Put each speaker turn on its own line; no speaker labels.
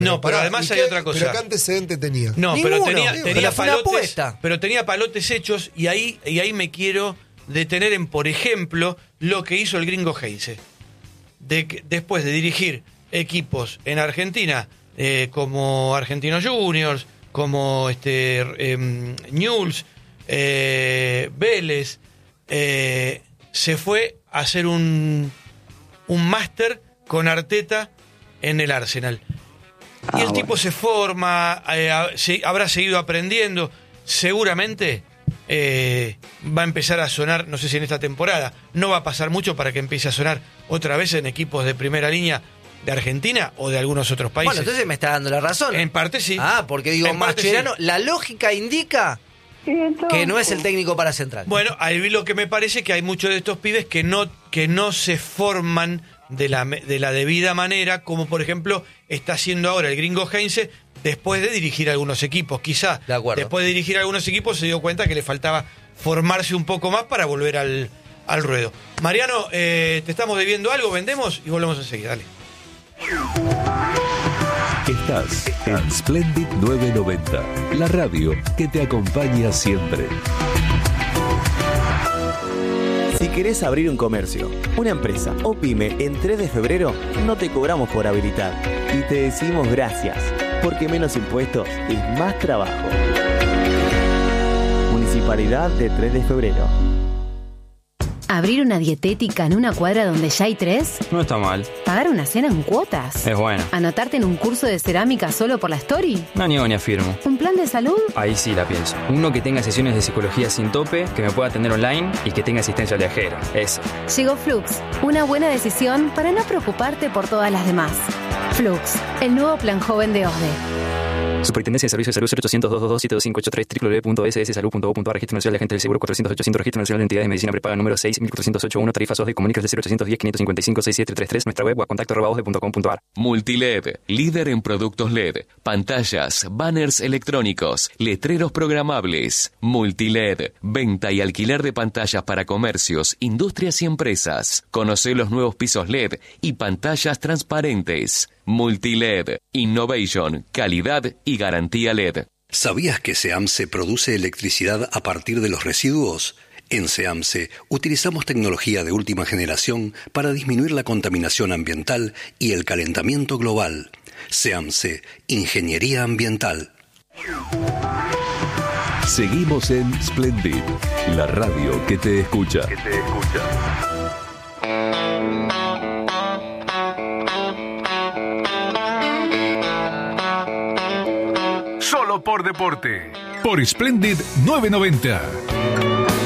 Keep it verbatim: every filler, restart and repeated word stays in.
No, pero
pará,
además
¿y
hay
qué-
otra cosa.
¿Pero qué antecedente tenía?
No,
Ninguno.
pero tenía,
Digo,
tenía
pero fue una
palotes,
apuesta.
pero tenía palotes hechos y ahí, y ahí me quiero detener en, por ejemplo, lo que hizo el gringo Heinze. De, que- después de dirigir equipos en Argentina, eh, como Argentinos Juniors, como este eh, Newell's, eh, Vélez, eh, se fue a hacer un, un máster con Arteta en el Arsenal.
Ah,
y el
bueno.
tipo se forma, eh, a- se- habrá seguido aprendiendo. Seguramente eh, va a empezar a sonar, no sé si en esta temporada, no va a pasar mucho para que empiece a sonar otra vez en equipos de primera línea de Argentina o de algunos otros países.
Bueno, entonces me está dando la razón.
En parte sí.
Ah, porque digo,
En parte
Mascherano,
sí.
la lógica indica
Y entonces-
que no es el técnico para Central.
Bueno, ahí lo que me parece que hay muchos de estos pibes que no, que no se forman de la, me- de la debida manera, como por ejemplo está haciendo ahora el gringo Heinze después de dirigir algunos equipos. Quizá
De acuerdo.
después de dirigir algunos equipos se dio cuenta que le faltaba formarse un poco más para volver al, al ruedo. Mariano, eh, te estamos debiendo algo, vendemos y volvemos enseguida. Dale.
Estás en Splendid novecientos noventa, la radio que te acompaña siempre.
Si querés abrir un comercio, una empresa o pyme en tres de febrero, no te cobramos por habilitar y te decimos gracias, porque menos impuestos es más trabajo. Municipalidad de tres de febrero.
¿Abrir una dietética en una cuadra donde ya hay tres?
No está mal.
¿Pagar una cena en cuotas?
Es bueno.
¿Anotarte en un curso de cerámica solo por la story?
No niego ni afirmo.
¿Un plan de salud?
Ahí sí la pienso. Uno que tenga sesiones de psicología sin tope, que me pueda atender online y que tenga asistencia al viajero. Eso.
Llegó Flux, una buena decisión para no preocuparte por todas las demás. Flux, el nuevo plan joven de O S D E.
Superintendencia de Servicios de Salud cero ochocientos, doscientos veintidós, siete dos cinco ocho tres, doble u doble u doble u punto s s salud punto gov punto a r, Registro Nacional de Agentes del Seguro cuatrocientos ochocientos, Registro Nacional de Entidades de Medicina Prepaga número seis mil cuatrocientos ochenta y uno, tarifas O S D E, comunicas de cero ochocientos diez, quinientos cincuenta y cinco, sesenta y siete treinta y tres, nuestra web o a contacto arroba osde punto com punto a r.
Multiled, líder en productos L E D, pantallas, banners electrónicos, letreros programables. Multiled, venta y alquiler de pantallas para comercios, industrias y empresas. Conoce los nuevos pisos L E D y pantallas transparentes. Multiled, innovation, calidad y garantía L E D.
¿Sabías que SEAMSE produce electricidad a partir de los residuos? En SEAMSE utilizamos tecnología de última generación para disminuir la contaminación ambiental y el calentamiento global. SEAMSE, Ingeniería Ambiental.
Seguimos en Splendid, la radio que te escucha.
Que te escucha. Solo por deporte. Por Splendid novecientos noventa.